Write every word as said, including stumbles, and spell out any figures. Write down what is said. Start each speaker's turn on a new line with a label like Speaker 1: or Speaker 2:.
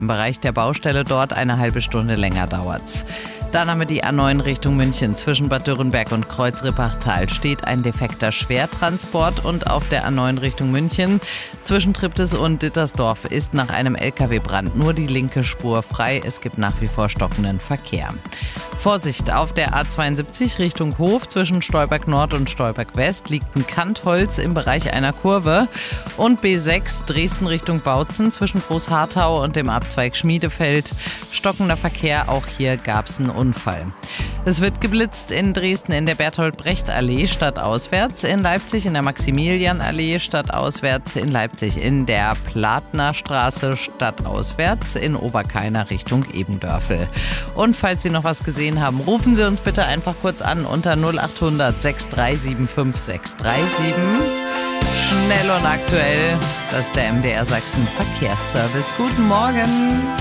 Speaker 1: Im Bereich der Baustelle dort eine halbe Stunde länger dauert's. Dann haben wir die A neun Richtung München. Zwischen Bad Dürrenberg und Kreuz-Rippachtal steht ein defekter Schwertransport und auf der A neun Richtung München zwischen Triptis und Dittersdorf ist nach einem L K W-Brand nur die linke Spur frei. Es gibt nach wie vor stockenden Verkehr. Vorsicht, auf der A zweiundsiebzig Richtung Hof zwischen Stolberg Nord und Stolberg West liegt ein Kantholz im Bereich einer Kurve und B sechs Dresden Richtung Bautzen zwischen Großharthau und dem Abzweig Schmiedefeld. Stockender Verkehr, auch hier gab es einen Unfall. Es wird geblitzt in Dresden in der Bertolt-Brecht-Allee stadtauswärts, in Leipzig in der Maximilian-Allee stadtauswärts, in Leipzig in der Platnerstraße stadtauswärts, in Oberkainer Richtung Ebendörfel. Und falls Sie noch was gesehen haben, rufen Sie uns bitte einfach kurz an unter null acht hundert sechs drei sieben fünf sechs drei sieben. Schnell und aktuell, das ist der M D R Sachsen Verkehrsservice. Guten Morgen!